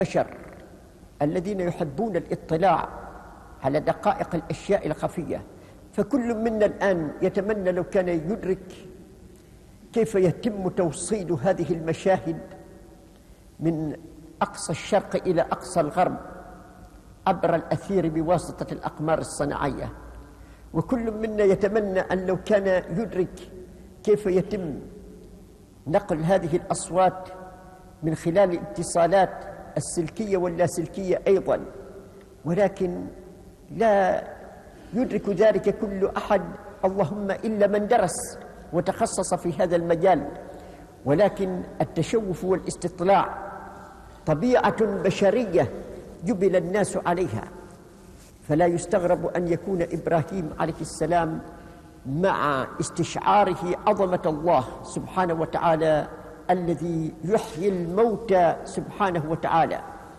البشر الذين يحبون الاطلاع على دقائق الأشياء الخفية، فكل منا الآن يتمنى لو كان يدرك كيف يتم توصيل هذه المشاهد من أقصى الشرق إلى أقصى الغرب عبر الأثير بواسطة الأقمار الصناعية. وكل منا يتمنى أن لو كان يدرك كيف يتم نقل هذه الأصوات من خلال الاتصالات السلكية واللاسلكية أيضا، ولكن لا يدرك ذلك كل أحد، اللهم إلا من درس وتخصص في هذا المجال. ولكن التشوف والاستطلاع طبيعة بشرية جبل الناس عليها، فلا يستغرب أن يكون إبراهيم عليه السلام مع استشعاره عظمة الله سبحانه وتعالى الذي يحيي الموتى سبحانه وتعالى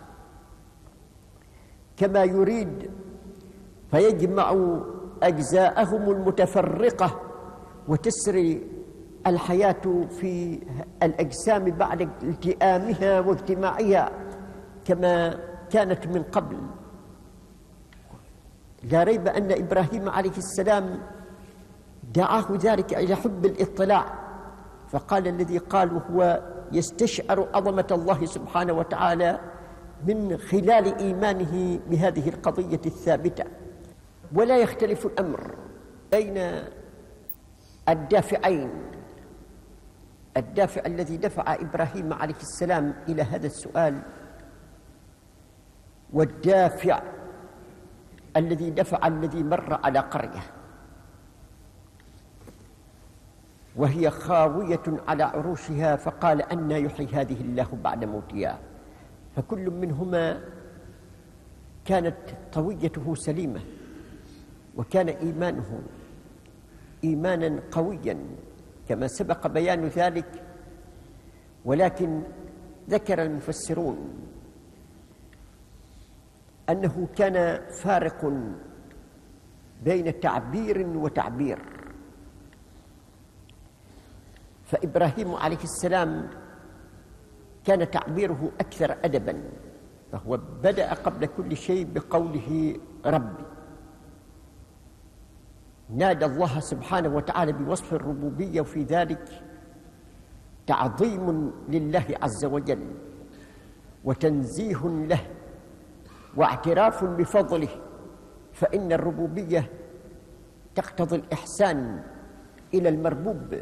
كما يريد، فيجمع أجزاءهم المتفرقة وتسري الحياة في الأجسام بعد التئامها واجتماعها كما كانت من قبل. لا ريب أن إبراهيم عليه السلام دعاه ذلك إلى حب الاطلاع، فقال الذي قال هو يستشعر عظمة الله سبحانه وتعالى من خلال إيمانه بهذه القضية الثابتة. ولا يختلف الأمر بين الدافعين، الدافع الذي دفع إبراهيم عليه السلام إلى هذا السؤال، والدافع الذي دفع الذي مر على قرية وهي خاوية على عروشها فقال أنى يحيي هذه الله بعد موتها. فكل منهما كانت طويته سليمة، وكان إيمانه إيمانا قويا كما سبق بيان ذلك. ولكن ذكر المفسرون أنه كان فارق بين تعبير وتعبير، فإبراهيم عليه السلام كان تعبيره أكثر أدبا، فهو بدأ قبل كل شيء بقوله ربي، نادى الله سبحانه وتعالى بوصف الربوبية، وفي ذلك تعظيم لله عز وجل وتنزيه له واعتراف بفضله، فإن الربوبية تقتضي الإحسان إلى المربوب.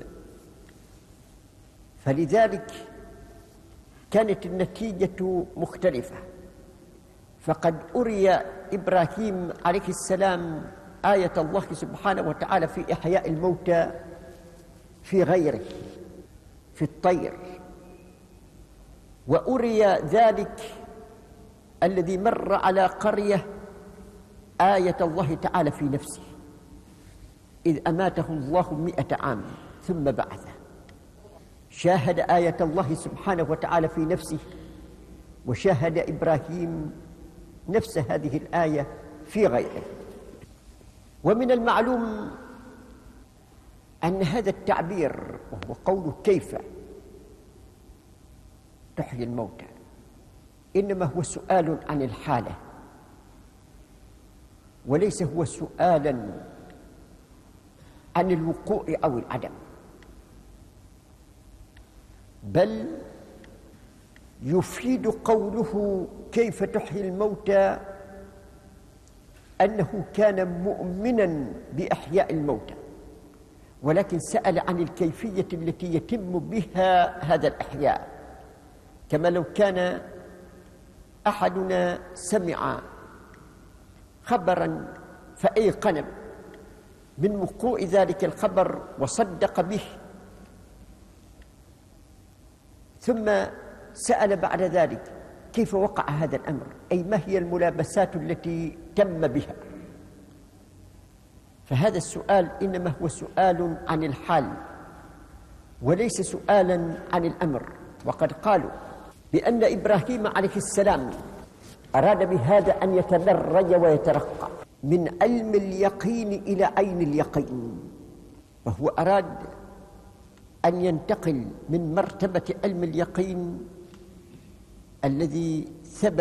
فلذلك كانت النتيجة مختلفة، فقد أري إبراهيم عليه السلام آية الله سبحانه وتعالى في إحياء الموتى في غيره، في الطير، وأري ذلك الذي مر على قرية آية الله تعالى في نفسه، إذ أماته الله 100 عام ثم بعثه. شاهد آية الله سبحانه وتعالى في نفسه، وشاهد إبراهيم نفس هذه الآية في غيره. ومن المعلوم أن هذا التعبير، وهو قوله كيف تحيي الموتى، إنما هو سؤال عن الحالة، وليس هو سؤالا عن الوقوع أو العدم، بل يفيد قوله كيف تحيي الموتى أنه كان مؤمنا بإحياء الموتى، ولكن سأل عن الكيفية التي يتم بها هذا الإحياء، كما لو كان أحدنا سمع خبرا فأيقن من وقوع ذلك الخبر وصدق به، ثم سأل بعد ذلك كيف وقع هذا الأمر، أي ما هي الملابسات التي تم بها. فهذا السؤال إنما هو سؤال عن الحال وليس سؤالا عن الأمر. وقد قالوا بأن إبراهيم عليه السلام أراد بهذا أن يتدرج ويترقى من علم اليقين إلى عين اليقين، فهو أراد أن ينتقل من مرتبة علم اليقين الذي ثبت